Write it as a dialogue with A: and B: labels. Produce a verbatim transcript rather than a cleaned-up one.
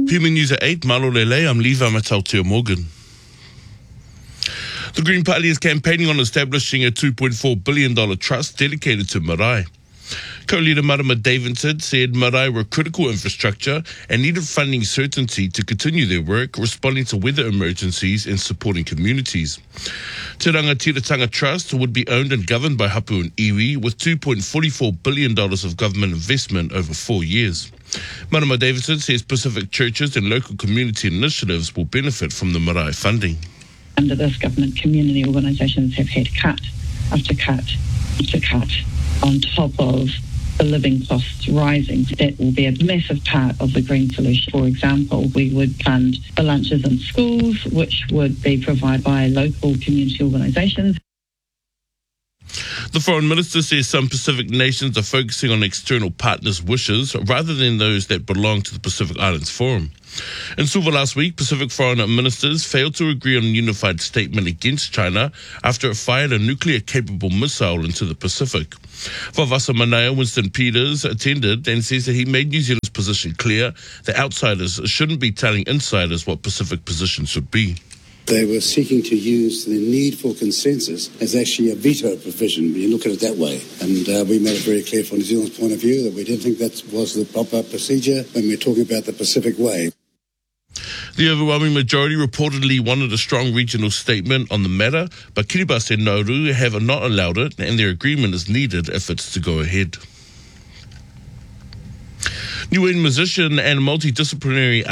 A: Pima News at eight, Malo Lele, I'm Levi Matautia Morgan. The Green Party is campaigning on establishing a two point four billion dollars trust dedicated to marae. Co-leader Marama Davidson said marae were critical infrastructure and needed funding certainty to continue their work, responding to weather emergencies and supporting communities. Te Rangatiratanga Trust would be owned and governed by Hapu and Iwi with two point four four billion dollars of government investment over four years. Marama Davidson says Pacific churches and local community initiatives will benefit from the marae funding.
B: Under this government, community organisations have had cut after cut after cut on top of the living costs rising. That will be a massive part of the green solution. For example, we would fund the lunches in schools, which would be provided by local community organisations.
A: The Foreign Minister says some Pacific nations are focusing on external partners' wishes rather than those that belong to the Pacific Islands Forum. In Suva last week, Pacific foreign ministers failed to agree on a unified statement against China after it fired a nuclear-capable missile into the Pacific. Vavasa Manaya Winston Peters attended and says that he made New Zealand's position clear that outsiders shouldn't be telling insiders what Pacific position should be.
C: They were seeking to use the need for consensus as actually a veto provision when you look at it that way. And uh, we made it very clear from New Zealand's point of view that we didn't think that was the proper procedure when we're talking about the Pacific Way.
A: The overwhelming majority reportedly wanted a strong regional statement on the matter, but Kiribati and Nauru have not allowed it, and their agreement is needed if it's to go ahead. Niuean musician and multidisciplinary